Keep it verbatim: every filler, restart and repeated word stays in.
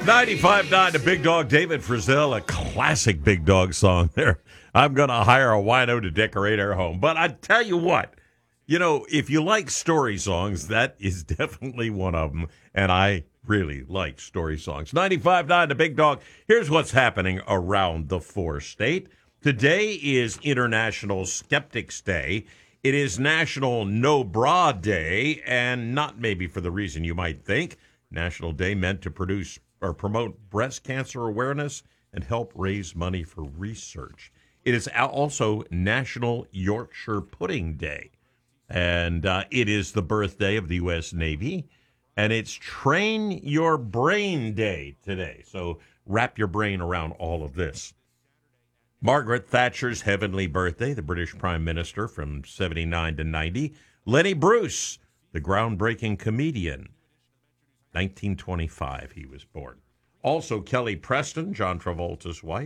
ninety-five point nine, the Big Dog, David Frizzell, a classic Big Dog song there. I'm going to hire a wino to decorate our home. But I tell you what, you know, if you like story songs, that is definitely one of them. And I really like story songs. ninety-five point nine, the Big Dog. Here's what's happening around the four-state. Today is International Skeptics Day. It is National No Bra Day, and not maybe for the reason you might think. National Day meant to produce or promote breast cancer awareness and help raise money for research. It is also National Yorkshire Pudding Day, and uh, it is the birthday of the U S Navy, and it's Train Your Brain Day today. So wrap your brain around all of this. Margaret Thatcher's heavenly birthday, the British Prime Minister from seventy-nine to ninety. Lenny Bruce, the groundbreaking comedian. nineteen twenty-five he was born. Also, Kelly Preston, John Travolta's wife.